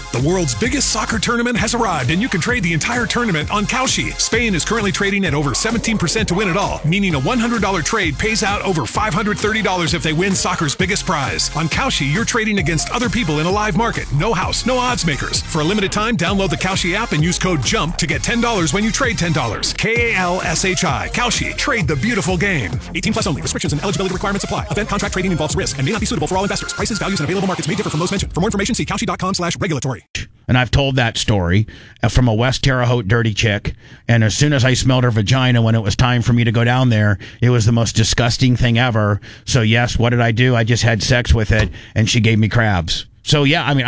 The world's biggest soccer tournament has arrived, and you can trade the entire tournament on Kalshi. Spain is currently trading at over 17% to win it all, meaning a $100 trade pays out over $530 if they win soccer's biggest prize. On Kalshi, you're trading against other people in a live market. No house, no odds makers. For a limited time, download the Kalshi app and use code JUMP to get $10 when you trade $10. Kalshi. Kalshi. Trade the beautiful game. 18 plus only. Restrictions and eligibility requirements apply. Event contract trading involves risk and may not be suitable for all investors. Prices, values, and available markets may differ from those mentioned. For more information, see Kalshi.com/regulatory. And I've told that story from a West Terre Haute dirty chick. And as soon as I smelled her vagina when it was time for me to go down there, it was the most disgusting thing ever. So yes, what did I do? I just had sex with it, and she gave me crabs. So yeah, I mean,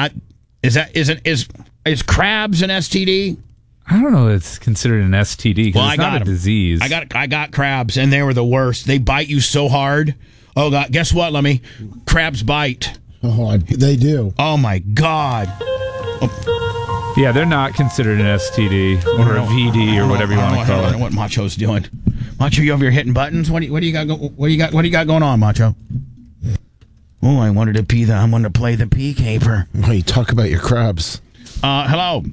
is crabs an STD? I don't know. It's considered an STD because it's not a disease. I got crabs, and they were the worst. They bite you so hard. Oh God, guess what, Lemmy? Crabs bite. Oh, they do. Oh my God. Yeah, they're not considered an STD or a VD or whatever you want to call it. I don't know what Macho's doing. Macho, you over here hitting buttons? What do you got going on, Macho? Oh, I wanted to play the pea caper. Oh, you talk about your crabs. Hello.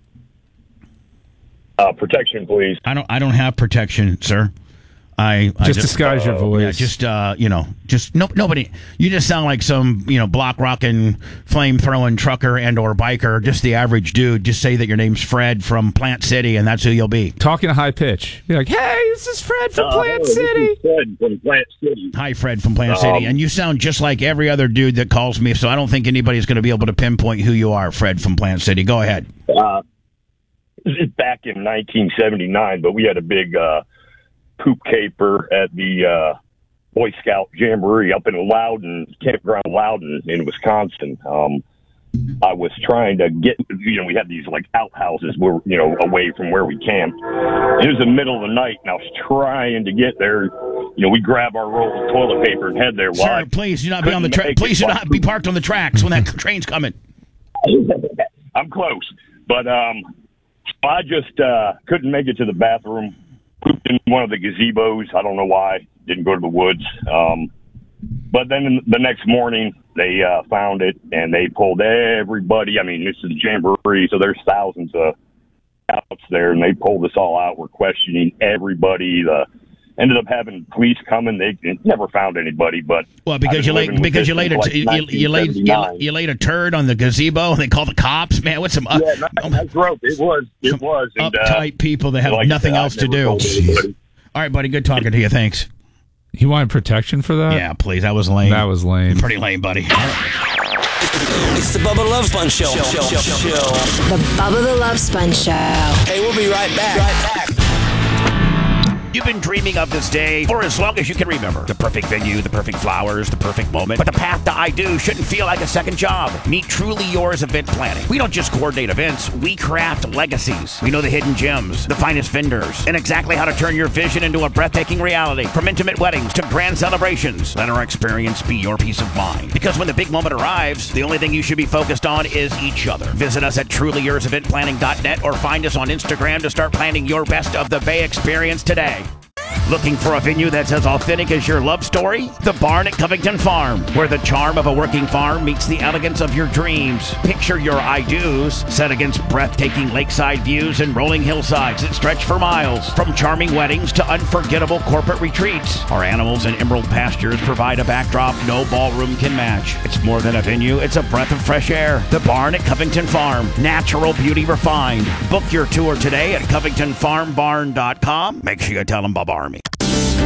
Protection, please. I don't have protection, sir. I just disguise your voice. Yeah, nobody. You just sound like some, block rocking, flame throwing trucker and or biker, just the average dude. Just say that your name's Fred from Plant City, and that's who you'll be. Talking a high pitch. Be like, hey, this is Fred from Plant City. This is Fred from Plant City. Hi, Fred from Plant City, and you sound just like every other dude that calls me. So I don't think anybody's going to be able to pinpoint who you are, Fred from Plant City. Go ahead. This is back in 1979, but we had a big poop caper at the Boy Scout Jamboree up in Loudon, Campground Loudon in Wisconsin. I was trying to get, we had these like outhouses where, away from where we camped. It was the middle of the night, and I was trying to get there. We grab our roll of toilet paper and head there. Sir, please do not be on the track. Please do not be parked on the tracks when that train's coming. I'm close, but I just couldn't make it to the bathroom. Pooped in one of the gazebos. I don't know why. Didn't go to the woods. But then the next morning, they found it, and they pulled everybody. I mean, this is the Jamboree, so there's thousands of scouts there, and they pulled us all out. We're questioning everybody. Ended up having police coming. They never found anybody, but because you laid a turd on the gazebo and they called the cops. Man, what's some that's gross. It was and, uptight people that have nothing else to do. All right, buddy, good talking to you. Thanks. You wanted protection for that? Yeah, please. That was lame. That was lame. Pretty lame, buddy. It's the Bubba Love Sponge Show. The Bubba the Love Sponge Show. Hey, we'll be right back. You've been dreaming of this day for as long as you can remember. The perfect venue, the perfect flowers, the perfect moment. But the path to I Do shouldn't feel like a second job. Meet Truly Yours Event Planning. We don't just coordinate events, we craft legacies. We know the hidden gems, the finest vendors, and exactly how to turn your vision into a breathtaking reality. From intimate weddings to grand celebrations, let our experience be your peace of mind. Because when the big moment arrives, the only thing you should be focused on is each other. Visit us at trulyourseventplanning.net or find us on Instagram to start planning your best of the Bay experience today. Looking for a venue that's as authentic as your love story? The Barn at Covington Farm, where the charm of a working farm meets the elegance of your dreams. Picture your I-dos set against breathtaking lakeside views and rolling hillsides that stretch for miles. From charming weddings to unforgettable corporate retreats, our animals and emerald pastures provide a backdrop no ballroom can match. It's more than a venue, it's a breath of fresh air. The Barn at Covington Farm, natural beauty refined. Book your tour today at CovingtonFarmBarn.com. Make sure you tell them Bob Army